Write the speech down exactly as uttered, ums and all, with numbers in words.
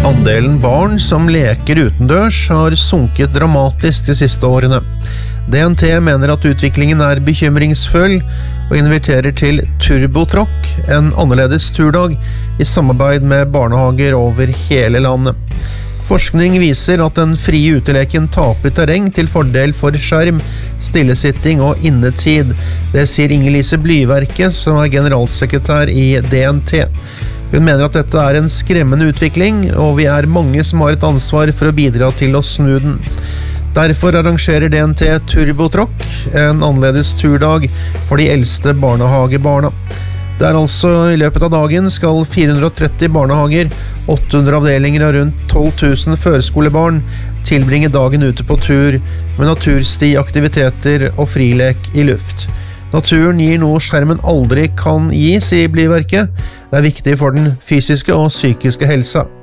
Andelen barn som leker utendørs har sunket dramatisk de siste årene. D N T mener at utviklingen er bekymringsfull og inviterer til turbotråkk, en annerledes turdag i samarbeid med barnehager over hele landet. Forskning viser at den frie uteleken taper terreng til fordel for skjerm, stillesitting og innetid. Det sier Inger-Lise Blyverke, som er generalsekretær i D N T. Hun mener at dette er en skremmende utvikling, og vi er mange som har et ansvar for å bidra til å snu den. Derfor arrangerer D N T Turbotråkk, en annerledes turdag for de eldste barnehagebarna. Det er altså i løpet av dagen skal fire hundre og tretti barnehager, åtte hundre avdelinger og rundt tolv tusen førskolebarn tilbringe dagen ute på tur med natursti, aktiviteter og frilek i luft. Naturen gir noe skjermen aldri kan gi, sier Blyverket. Det er viktig for den fysiske og psykiske helsa.